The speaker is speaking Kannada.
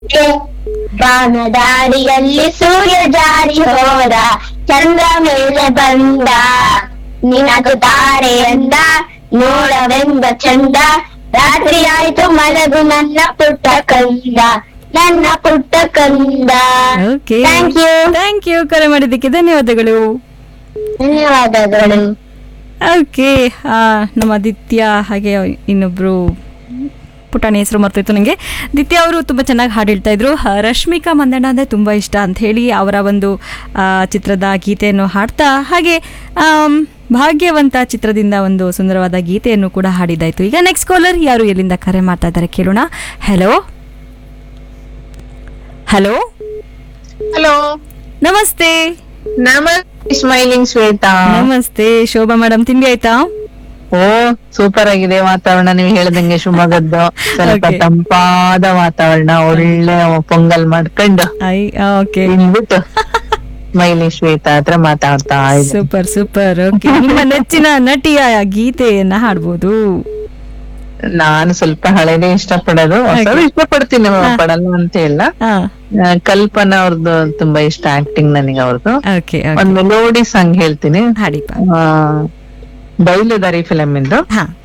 ಬಾನದಾರಿಯಲ್ಲಿ ಸೂರ್ಯ ಜಾರಿ ಹೋದ, ಚಂದ್ರ ಮೇಲೆ ಬಂದ, ನಿನಗೆ ತಾರೆಯಂದ ನೋಡವೆಂಬ ಚಂದ, ರಾತ್ರಿ ಆಯ್ತು ಮಲಗು ನನ್ನ ಪುಟ್ಟ ಕಂದ, ನನ್ನ ಪುಟ್ಟ ಕಂದ. Okay, thank you. Thank you, ಕರೆ ಮಾಡಿದ್ದಕ್ಕೆ ಧನ್ಯವಾದಗಳು. ಧನ್ಯವಾದಗಳು. ಓಕೆ, ನಮ್ಮ ದಿತ್ಯ ಹಾಗೆ ಇನ್ನೊಬ್ರು ಪುಟಾಣಿ ಹೆಸರು ಮರ್ತೋಯ್ತು ನನಗೆ. ದಿತ್ಯ ಅವರು ತುಂಬ ಚೆನ್ನಾಗಿ ಹಾಡು ಹೇಳ್ತಾ ಇದ್ರು. ರಶ್ಮಿಕಾ ಮಂದಣ್ಣ ಅಂದರೆ ತುಂಬ ಇಷ್ಟ ಅಂತ ಹೇಳಿ ಅವರ ಒಂದು ಚಿತ್ರದ ಗೀತೆಯನ್ನು ಹಾಡ್ತಾ ಹಾಗೆ ಭಾಗ್ಯವಂತ ಚಿತ್ರದಿಂದ ಒಂದು ಸುಂದರವಾದ ಗೀತೆಯನ್ನು ಕೂಡ ಹಾಡಿದ್ದಾಯ್ತು. ಈಗ ನೆಕ್ಸ್ಟ್ ಕಾಲರ್ ಯಾರು ಎಲ್ಲಿಂದ ಕರೆ ಮಾಡ್ತಾ ಇದ್ದಾರೆ ಕೇಳೋಣ. ಹಲೋ ಹಲೋ ಹಲೋ, ನಮಸ್ತೆ. ನಮಸ್ತೆ. ಸ್ಮೈಲಿಂಗ್ ಶ್ವೇತಾ. ನಮಸ್ತೆ ಶೋಭಾ ಮೇಡಮ್, ತಿಂಡಿ ಆಯ್ತಾ? ಓ, ಸೂಪರ್ ಆಗಿದೆ ವಾತಾವರಣ. ನೀವು ಹೇಳ್ದಂಗೆ ಶಿವಮೊಗ್ಗದ್ದು ಸ್ವಲ್ಪ Okay. ತಂಪಾದ ವಾತಾವರಣ, ಒಳ್ಳೆ ಪೊಂಗಲ್ ಮಾಡ್ಕೊಂಡು ಓಕೆ, ತಿನ್ಬಿಟ್ಟು ಸ್ಮೈಲಿಂಗ್ ಶ್ವೇತಾ ಹತ್ರ ಮಾತಾಡ್ತಾ ಇದ್ದೆ. Super super. ಓಕೆ, ನಿಮ್ಮ ನೆಚ್ಚಿನ ನಟಿಯ ಗೀತೆಯನ್ನ ಹಾಡ್ಬೋದು. ನಾನು ಸ್ವಲ್ಪ ಹಳೇದೇ ಇಷ್ಟಪಡೋದು, ಹೊಸದು ಇಷ್ಟಪಡ್ತೀನಿ, ಪಡಲ್ಲ ಅಂತ ಇಲ್ಲ. ಕಲ್ಪನಾ ಅವ್ರದ್ದು ತುಂಬಾ ಇಷ್ಟ ಆಕ್ಟಿಂಗ್ ನನಗೆ ಅವ್ರದ್ದು. ಓಕೆ, ಒಂದ್ ಮೆಲೋಡಿ ಸಾಂಗ್ ಹೇಳ್ತೀನಿ. ಹಾಡಿಪ್ಪ. ಬಯಲುದಾರಿ ಫಿಲಮ್ ಇಂದು ಹಾ